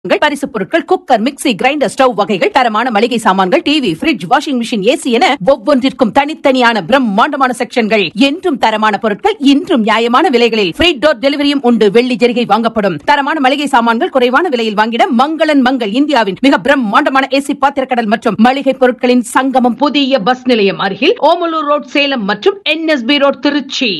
பரிசு பொருட்கள், cooker, mixie, grinder, stove வகைகள், தரமான மளிகை சாமான்கள், TV, fridge, washing machine, AC என ஒவ்வொன்றிற்கும் தனித்தனியான பிரம்மாண்டமான செக்ஷன்கள். என்றும் தரமான பொருட்கள், இன்றும் நியாயமான விலைகளில் ஃப்ரீ டோர் டெலிவரியும் உண்டு. வெள்ளி ஜெரிகை வாங்கப்படும். தரமான மளிகை சாமான்கள் குறைவான விலையில் வாங்கிட மங்களன் மங்கள், இந்தியாவின் மிக பிரம்மாண்டமான ஏசி பாத்திரக்கடல் மற்றும் மளிகை பொருட்களின் சங்கமம். புதிய பஸ் நிலையம் அருகில் ஓமலூர் ரோட் சேலம் மற்றும் NSB ரோட் திருச்சி.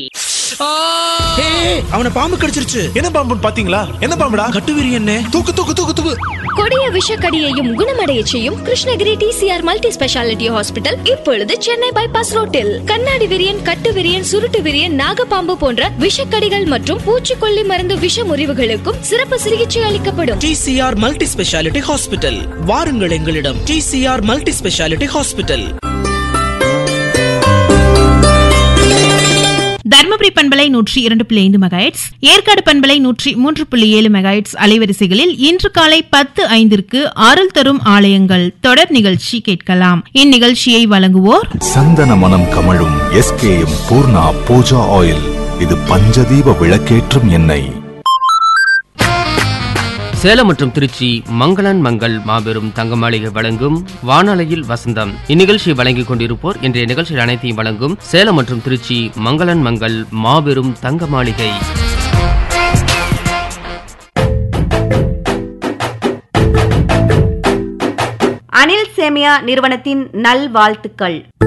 அவனை பாம்பு கடிச்சிருச்சு. என்ன பாம்புன்னு பாத்தீங்களா? என்ன பாம்புடா? கட்டுவிரி என்ன? தூக்கு தூக்கு தூக்கு தூக்கு. கொடிய விஷக்கடியையும் குணமடைய செய்யும் Krishnagiri TCR multi speciality hospital இப்பொழுது சென்னை பைபாஸ் ரோட்டில். கண்ணாடி விரியன், கட்டு விரியன், சுருட்டு விரியன், நாகப்பாம்பு போன்ற விஷக்கடிகள் மற்றும் பூச்சிக்கொல்லி மருந்து விஷ முறிவுகளுக்கும் சிறப்பு சிகிச்சை அளிக்கப்படும். TCR multi speciality hospital. வாருங்கள் எங்களிடம். TCR multi speciality hospital. Dharmapuri பண்பலை 102.5 மெகாஹெர்ட்ஸ், ஏற்காடு பண்பலை 103.7 மெகாஹெர்ட்ஸ் அலைவரிசைகளில் இன்று காலை 10:05 அருள் தரும் ஆலயங்கள் தொடர் நிகழ்ச்சி கேட்கலாம். இந்நிகழ்ச்சியை வழங்குவோர் சந்தன மனம் கமழும் SKM பூர்ணா பூஜா ஆயில். இது பஞ்சதீப விளக்கேற்றும் எண்ணெய். சேலம் மற்றும் திருச்சி மங்களன் மங்கள் மாபெரும் தங்க மாளிகை வழங்கும் வானலையில் வசந்தம். இந்நிகழ்ச்சியை வழங்கிக் கொண்டிருப்போர் இன்றைய நிகழ்ச்சியில் அனைத்தையும் வழங்கும் சேலம் மற்றும் திருச்சி மங்களன் மங்கள் மாபெரும் தங்க மாளிகை. அனில் சேமியா நிறுவனத்தின் நல்வாழ்த்துக்கள்.